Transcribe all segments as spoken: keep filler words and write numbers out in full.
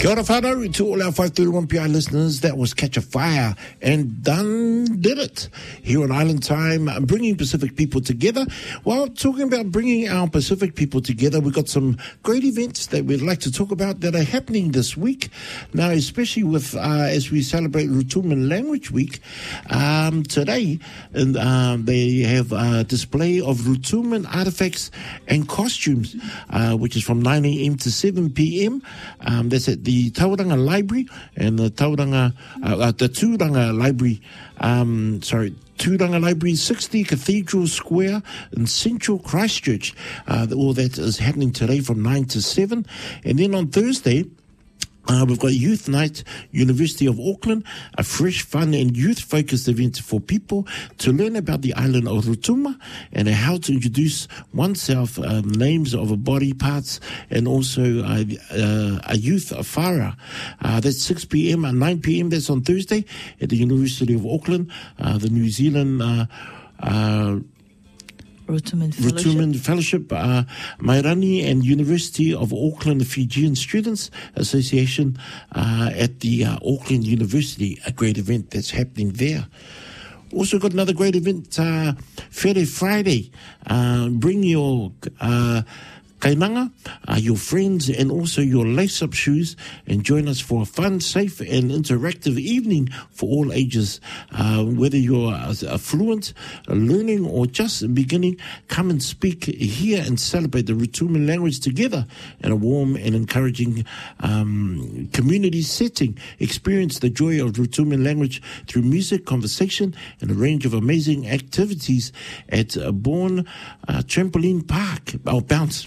Kia ora whanau to all our five thirty-one P I listeners. That was Catch a Fire, and done did it. Here on Island Time, bringing Pacific people together. Well, talking about bringing our Pacific people together, we've got some great events that we'd like to talk about that are happening this week. Now, especially with uh, as we celebrate Rotuman Language Week, um, today and um, they have a display of Rotuman artifacts and costumes, uh, which is from nine a.m. to seven p.m. Um, that's at the Tauranga Library and the Tauranga, uh, uh, the Tūranga Library, um, sorry, Tūranga Library, sixty Cathedral Square in Central Christchurch. Uh, all that is happening today from nine to seven. And then on Thursday, Uh, we've got Youth Night, University of Auckland, a fresh, fun and youth-focused event for people to learn about the island of Rotuma and how to introduce oneself, uh, names of body parts, and also uh, uh, a youth whara. Uh, that's six p.m. and nine p.m. That's on Thursday at the University of Auckland, uh, the New Zealand uh, uh Rotuman Fellowship, Rotuman Fellowship uh, Mairani and University of Auckland Fijian Students Association uh, at the uh, Auckland University, a great event that's happening there. Also got another great event, uh, Where Friday. Uh, bring your uh, kainanga, uh, your friends, and also your lace-up shoes, and join us for a fun, safe, and interactive evening for all ages. Uh, whether you're uh, fluent, uh, learning, or just beginning, come and speak here and celebrate the Rotuman language together in a warm and encouraging um, community setting. Experience the joy of Rotuman language through music, conversation, and a range of amazing activities at uh, Bourne uh, Trampoline Park, or Bounce.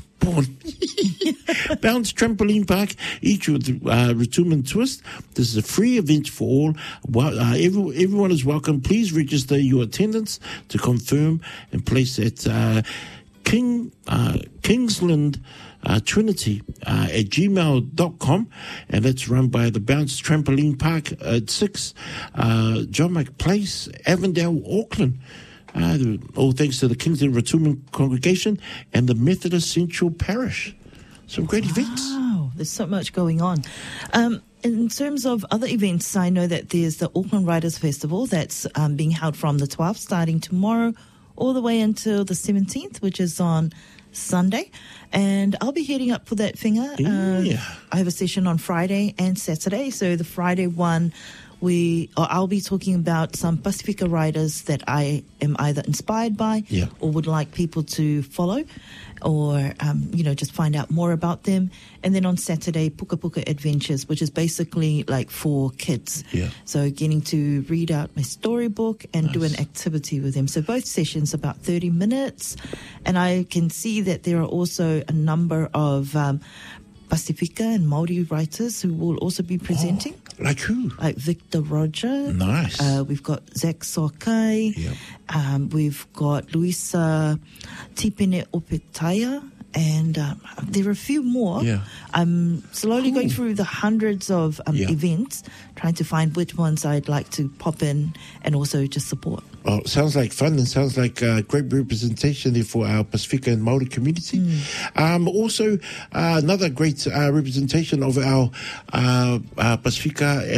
Bounce Trampoline Park, each with uh, Rotuman twist. This is a free event for all. Well, uh, every, everyone is welcome. Please register your attendance to confirm and place at uh, King uh, Kingsland uh, Trinity uh, at gmail dot com, and that's run by the Bounce Trampoline Park at six uh, John McPlace, Avondale, Auckland. Uh, all thanks to the Kingston Rotuman Congregation and the Methodist Central Parish. Some great wow, events. Wow, there's so much going on. Um, in terms of other events, I know that there's the Auckland Writers Festival that's um, being held from the twelfth, starting tomorrow, all the way until the seventeenth, which is on Sunday. And I'll be heading up for that finger. Yeah. Uh, I have a session on Friday and Saturday. So the Friday one, We, or I'll be talking about some Pacifica writers that I am either inspired by yeah. or would like people to follow or, um, you know, just find out more about them. And then on Saturday, Puka Puka Adventures, which is basically like for kids. Yeah. So getting to read out my storybook and nice. do an activity with them. So both sessions about thirty minutes. And I can see that there are also a number of um, Pacifica and Māori writers who will also be presenting. Oh, like who? Like Victor Roger. Nice. Uh, we've got Zach Sokai. Yep. Um, we've got Luisa Tipene Opetaya. And um, there are a few more. Yeah. I'm slowly Cool. going through the hundreds of um, yeah. events, trying to find which ones I'd like to pop in and also just support. Oh, sounds like fun and sounds like uh, great representation there for our Pacifica and Māori community. Mm. Um, also, uh, another great uh, representation of our uh, uh, Pacifica